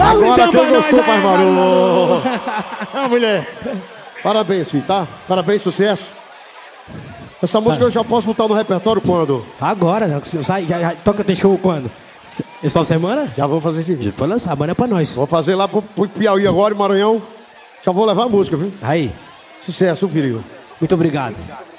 Dá um Agora então pra quem nós gostou aí, faz barulho. barulho. É, mulher. Parabéns, filho, tá? Parabéns, sucesso. Essa música eu já posso botar no repertório quando? Agora, sai, toca, tem show quando? Essa semana? Já vou fazer esse vídeo. Pode lançar, a banda é pra nós. Vou fazer lá pro Piauí agora, Maranhão. Já vou levar a música, viu? Aí, Sucesso, filho. muito obrigado.